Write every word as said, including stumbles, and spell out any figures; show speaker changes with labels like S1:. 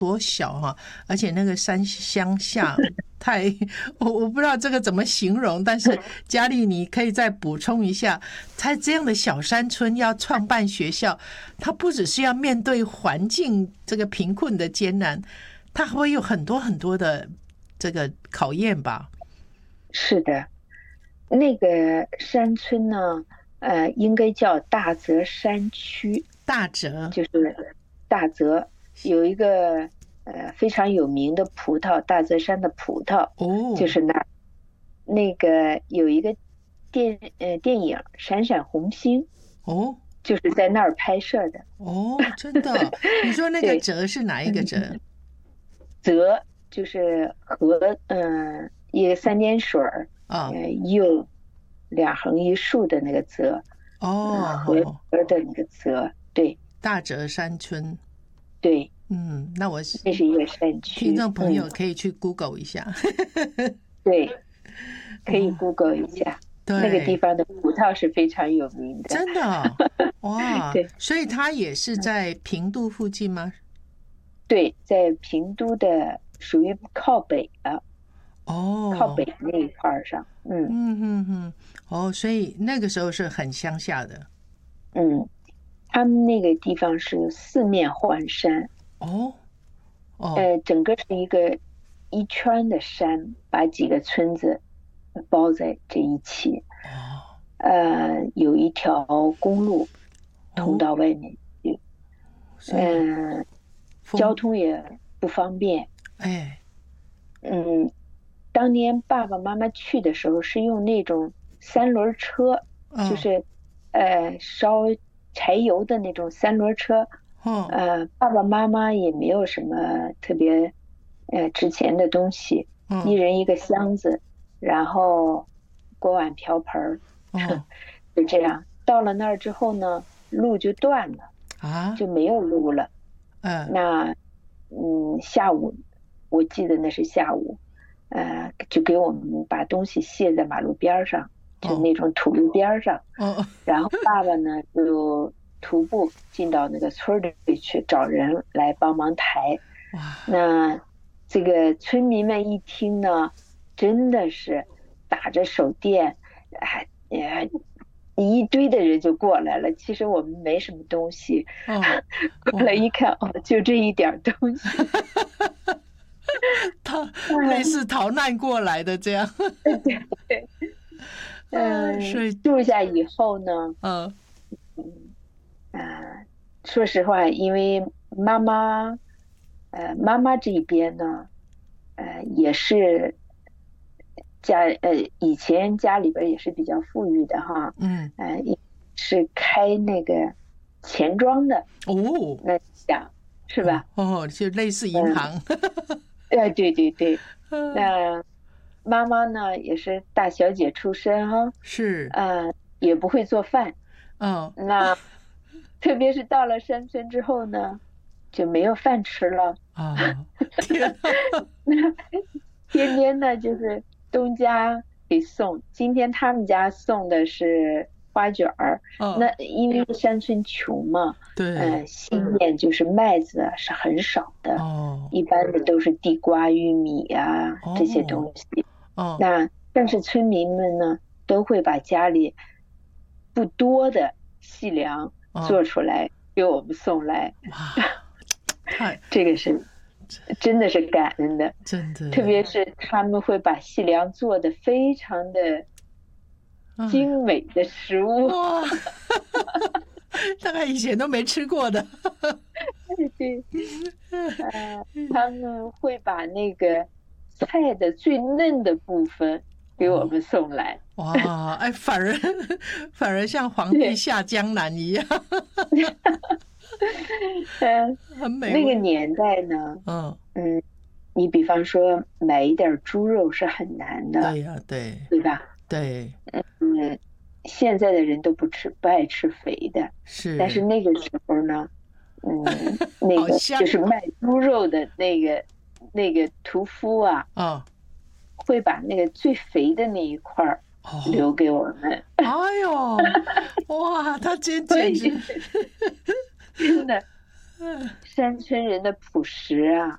S1: 多小哈、啊，而且那个山乡下太我我不知道这个怎么形容，但是佳丽你可以再补充一下，在这样的小山村要创办学校，它不只是要面对环境这个贫困的艰难，它还会有很多很多的这个考验吧？
S2: 是的，那个山村呢，呃，应该叫大泽山区，
S1: 大泽
S2: 就是大泽有一个呃非常有名的葡萄，大泽山的葡萄，
S1: 哦，
S2: 就是那那个有一个电呃电影《闪闪红星》，
S1: 哦
S2: 就是在那儿拍摄的。
S1: 哦，真的？你说那个
S2: 对，
S1: 泽是哪一个泽？
S2: 泽就是河，嗯、呃，一个三点水儿，
S1: 啊，
S2: 呃，右两横一竖的那个泽，
S1: 哦
S2: 嗯、呃，河
S1: 哦，
S2: 河的那个泽，对
S1: 大泽山村。
S2: 对，
S1: 嗯，那我
S2: 那是一个山
S1: 听
S2: 区，嗯，
S1: 众朋友可以去 Google 一下。
S2: 对，可以
S1: 哦，
S2: Google 一下，那个地
S1: 对，
S2: 方的葡萄是非常有名的，
S1: 真的哦哇！
S2: 对
S1: 所以它也是在平度附近吗？
S2: 对，在平都的属于靠北的，靠
S1: 哦，
S2: 北那一块儿上，嗯
S1: 嗯哼哼，哦，所以那个时候是很乡下的。
S2: 嗯，他们那个地方是四面环山。
S1: 哦哦
S2: 呃，整个是一个一圈的山，把几个村子包在这一起。
S1: 哦
S2: 呃，有一条公路通
S1: 哦，
S2: 到外面去，
S1: 所以
S2: 嗯、交
S1: 风
S2: 通也不方便。
S1: 哎
S2: 嗯，当年爸爸妈妈去的时候是用那种三轮车，就
S1: 哦
S2: 是呃烧柴油的那种三轮车。
S1: 哦
S2: 呃，爸爸妈妈也没有什么特别呃值钱的东西，一
S1: 哦
S2: 人一个箱子，然后锅碗瓢盆儿，
S1: 哦
S2: 就这样。到了那儿之后呢，路就断了，
S1: 啊
S2: 就没有路了。
S1: 嗯
S2: 那嗯，下午我记得那是下午，呃，就给我们把东西卸在马路边儿上，就
S1: 哦
S2: 那种土路边儿上。
S1: 哦
S2: 然后爸爸呢就徒步进到那个村儿里去找人来帮忙抬。
S1: 哇
S2: 那这个村民们一听呢，真的是打着手电，还呃一堆的人就过来了。其实我们没什么东西，
S1: 哦
S2: 过来
S1: 哇，
S2: 一看，哦，就这一点东西。
S1: 逃类似逃难过来的这样。
S2: 对，
S1: 啊，所
S2: 嗯，
S1: 以
S2: 住下以后呢，
S1: 呃
S2: 呃，说实话，因为妈妈，呃，妈妈这一边呢，呃，也是家，呃，以前家里边也是比较富裕的哈，
S1: 嗯
S2: 呃，也是开那个钱庄的，
S1: 哦
S2: 那想是
S1: 哦
S2: 吧？
S1: 哦，就类似银
S2: 嗯，
S1: 行。
S2: 呃，对对对，
S1: 嗯
S2: 那妈妈呢也是大小姐出身哈，
S1: 是
S2: 呃，也不会做饭，
S1: 哦
S2: 那特别是到了山村之后呢，就没有饭吃了。
S1: 哦天啊
S2: 天天呢就是东家给送，今天他们家送的是花卷儿，
S1: 哦
S2: 那因为山村穷嘛，
S1: 对
S2: 呃，新面就是麦子啊是很少的，
S1: 哦
S2: 一般的都是地瓜、玉米啊这些
S1: 哦
S2: 东西。
S1: 哦
S2: 那但是村民们呢，都会把家里不多的细粮
S1: 哦
S2: 做出来给我们送来，
S1: 哇太
S2: 这个是真的是感恩的。
S1: 真的
S2: 特别是他们会把细粮做的非常的
S1: 哎
S2: 精美的食物，
S1: 哇大概以前都没吃过的。
S2: 对，呃，他们会把那个菜的最嫩的部分给我
S1: 哦
S2: 们送来。
S1: 哇哎反而反而像皇帝
S2: 对，
S1: 下江南一样。
S2: 嗯，
S1: 很美
S2: 那个
S1: 味。
S2: 年代呢，
S1: 嗯
S2: 嗯，你比方说买一点猪肉是很难的，
S1: 对呀对
S2: 对吧？
S1: 对
S2: 嗯，现在的人都不吃，不爱吃肥的，但是
S1: 是
S2: 那个时候呢，嗯，那个就
S1: 好香
S2: 是卖猪肉的那个那个屠夫啊，
S1: 哦
S2: 会把那个最肥的那一块儿
S1: 哦
S2: 留给我们。
S1: 哎呦哇他简
S2: 所以
S1: 简直
S2: 真的，山村人的朴实啊，